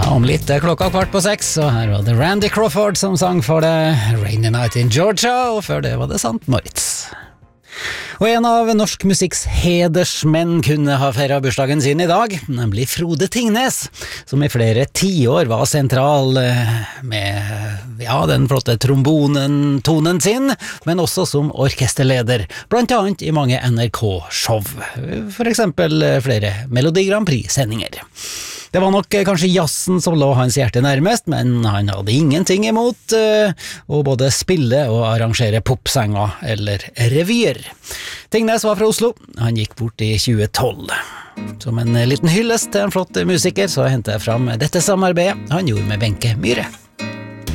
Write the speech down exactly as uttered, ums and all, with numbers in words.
Om litt er klokka kvart på seks, og her var det Randy Crawford som sang for det Rainy Night in Georgia, og før det var det Sant Moritz. Og en av norsk musikks hedersmenn kunne ha feiret bursdagen sin i dag, nemlig Frode Tingnes, som i flere tiår var sentral med ja, den flotte trombonen-tonen sin, men også som orkesterleder, blant annet i mange N R K-show, for eksempel flere Melodi Grand Prix-sendinger. Det var nok kanskje jazzen som lå hans hjerte nærmest, men han hadde ingenting imot uh, å både spille og arrangere popsanger eller revyer. Tingnes var fra Oslo, han gikk bort i tjue tolv. Som en liten hyllest til en flott musiker, så hentet jeg fram dette samarbeidet han gjorde med Wenche Myhre.